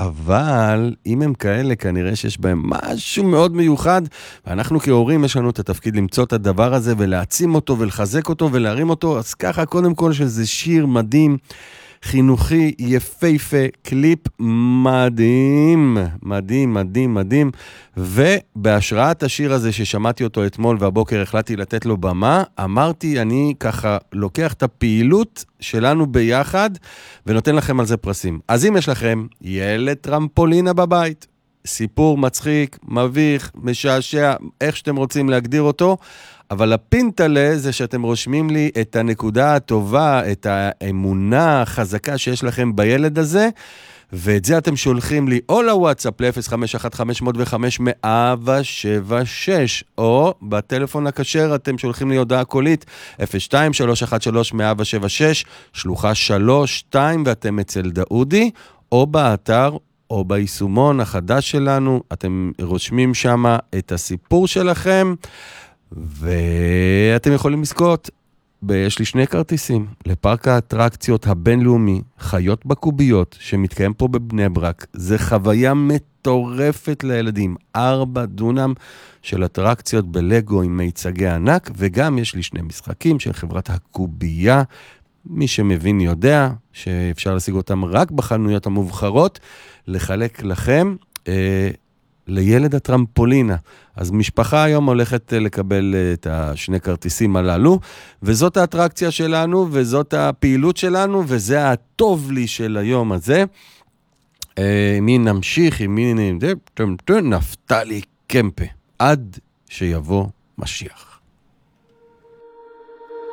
אבל אם הם כאלה, כנראה שיש בהם משהו מאוד מיוחד, ואנחנו כהורים יש לנו את התפקיד למצוא את הדבר הזה, ולהעצים אותו, ולחזק אותו, ולהרים אותו. אז ככה, קודם כל שזה שיר מדהים, חינוכי, יפהפה, קליפ מדהים, מדהים, מדהים, מדהים, ובהשראת השיר הזה ששמעתי אותו אתמול והבוקר החלטתי לתת לו במה, אמרתי אני ככה לוקח את הפעילות שלנו ביחד ונותן לכם על זה פרסים. אז אם יש לכם ילד טרמפולינה בבית, סיפור מצחיק, מביך, משעשע, איך שאתם רוצים להגדיר אותו, אבל הפינטלה זה שאתם רושמים לי את הנקודה הטובה, את האמונה החזקה שיש לכם בילד הזה, ואת זה אתם שולחים לי או לוואטסאפ ל-051-505-176, או בטלפון הכשר אתם שולחים לי הודעה קולית 02-313-176, שלוחה 32, ואתם אצל דאודי, או באתר, או ביישומון החדש שלנו, אתם רושמים שם את הסיפור שלכם, ואתם יכולים לזכות, יש לי 2 כרטיסים, לפארק האטרקציות הבינלאומי, חיות בקוביות, שמתקיים פה בבני ברק. זה חוויה מטורפת לילדים, 4 דונם של אטרקציות בלגו עם מיצגי ענק, וגם יש לי 2 משחקים של חברת הקובייה, מי שמבין יודע שאפשר להשיג אותם רק בחנויות המובחרות, לחלק לכם לילד הטרמפולינה. אז משפחה היום הולכת לקבל את 2 כרטיסים הללו, וזאת האטרקציה שלנו, וזאת הפעילות שלנו, וזה הטוב לי של היום הזה. מי נמשיך, מי נפתלי קמפה, עד שיבוא משיח.